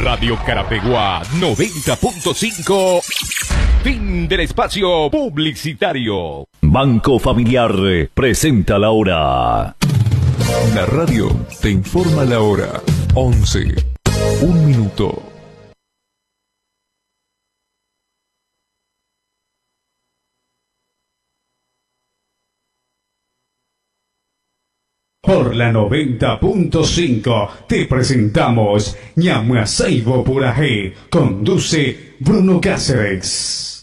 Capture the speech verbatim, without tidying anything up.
Radio Carapeguá noventa punto cinco. Fin del espacio publicitario. Banco Familiar presenta la hora. La radio te informa la hora. once. Un minuto. Por la noventa punto cinco te presentamos Ñamua Saibo Puraje. Conduce Bruno Cáceres.